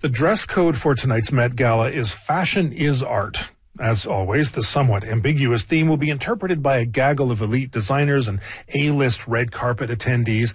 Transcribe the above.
The dress code for tonight's Met Gala is Fashion is Art. As always, the somewhat ambiguous theme will be interpreted by a gaggle of elite designers and A-list red carpet attendees.